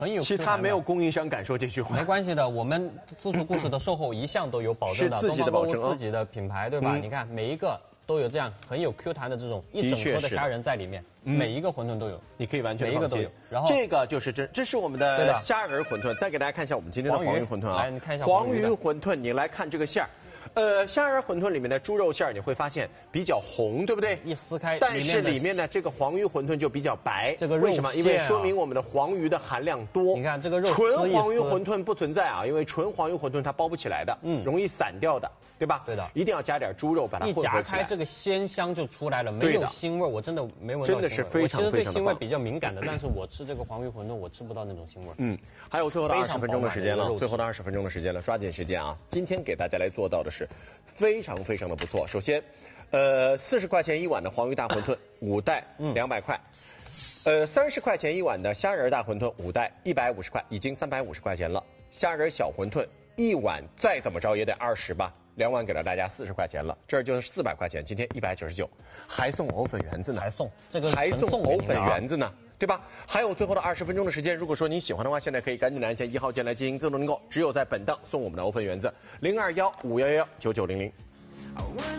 很有 Q 弹的。 其他没有供应商敢说这句话。 没关系的，我们私厨故事的售后一向都有保证的， 是自己的保证， 东方购物自己的品牌，对吧？你看每一个都有这样很有 Q 弹的这种一整颗的虾仁在里面，每一个馄饨都有， 你可以完全每一个都有。然后这个就是这是我们的虾仁馄饨。再给大家看一下我们今天的黄鱼馄饨啊， 来你看一下黄鱼馄饨，你来看这个馅儿。虾仁馄饨里面的猪肉馅儿你会发现比较红，对不对？ 一撕开， 但是里面呢，这个黄鱼馄饨就比较白。 这个肉为什么？因为说明我们的黄鱼的含量多。 你看这个肉， 纯黄鱼馄饨不存在啊，因为纯黄鱼馄饨它包不起来的，容易散掉的，对吧？ 对的， 一定要加点猪肉把它混合起来。 一夹开，这个鲜香就出来了，没有腥味，我真的没闻到。 真的是非常非常的棒。 我其实对腥味比较敏感的，但是我吃这个黄鱼馄饨，我吃不到那种腥味。 还有最后的20分钟的时间了，最后的20分钟的时间了，抓紧时间啊！今天给大家来做到的是非常非常的不错。首先，40块钱一碗的黄鱼大馄饨，5袋200块。30块钱一碗的虾仁大馄饨，5袋150块，已经350块钱了。虾仁小馄饨一碗再怎么着也得20吧，2碗给了大家40块钱了，这儿就是400块钱，今天199，还送藕粉圆子呢， 还送这个还送藕粉圆子呢。对吧？还有最后的20分钟的时间，如果说您喜欢的话，现在可以赶紧按下1号键来进行自动订购，只有在本档送我们的藕粉圆子，0215119900。